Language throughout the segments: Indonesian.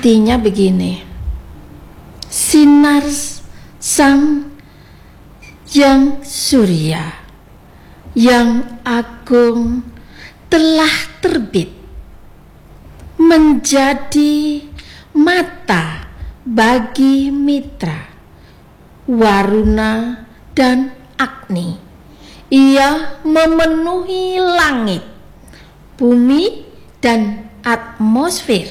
artinya begini, sinar sang yang surya yang agung telah terbit menjadi mata bagi Mitra, Waruna dan Agni. Ia memenuhi langit, bumi dan atmosfer.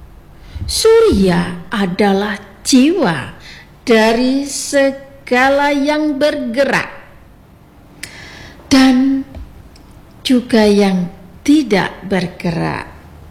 Surya adalah jiwa dari segala yang bergerak dan juga yang tidak bergerak.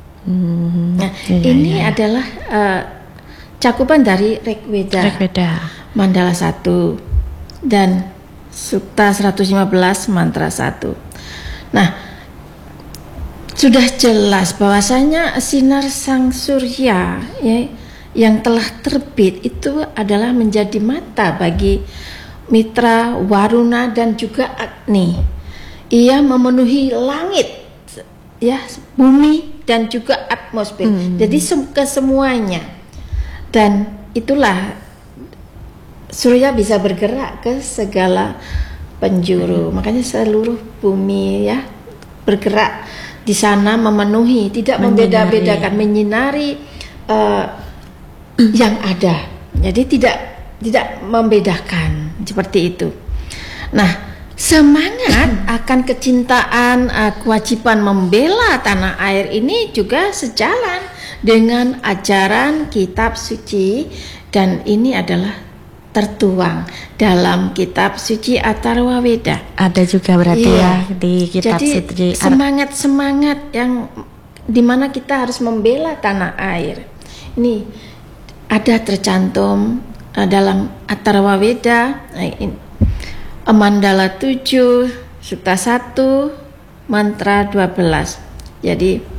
Ini adalah cakupan dari Rigveda. Mandala 1 dan Sukta 115 mantra 1. Nah, sudah jelas bahwasanya sinar sang surya ya, yang telah terbit itu adalah menjadi mata bagi Mitra, Waruna dan juga Agni. Ia memenuhi langit ya, bumi dan juga atmosfer. Jadi kesemuanya. Dan itulah surya bisa bergerak ke segala penjuru. Makanya seluruh bumi ya bergerak di sana, memenuhi, tidak membeda-bedakan, menyinari yang ada. Jadi tidak membedakan seperti itu. Nah, semangat akan kecintaan, kewajiban membela tanah air ini juga sejalan dengan ajaran kitab suci, dan ini adalah tertuang dalam kitab suci Atharva Veda. Ada juga berarti ya di kitab suci. Jadi semangat yang dimana kita harus membela tanah air. Ini ada tercantum dalam Atharva Veda, Mandala 7, Sukta 1, mantra 12. Jadi